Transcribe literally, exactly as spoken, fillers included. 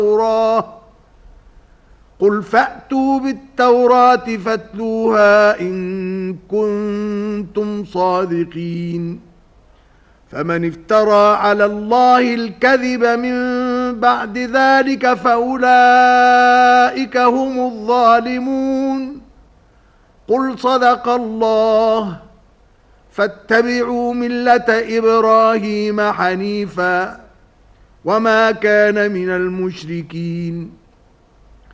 التوراة قل فأتوا بالتوراة فاتلوها إن كنتم صادقين فمن افترى على الله الكذب من بعد ذلك فأولئك هم الظالمون قل صدق الله فاتبعوا ملة إبراهيم حنيفا وما كان من المشركين